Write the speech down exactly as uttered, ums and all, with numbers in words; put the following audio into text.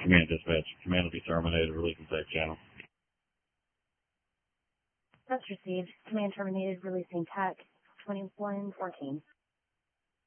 Command dispatch. Command will be terminated. Releasing tech channel. That's received. Command terminated. Releasing T A C twenty-one fourteen.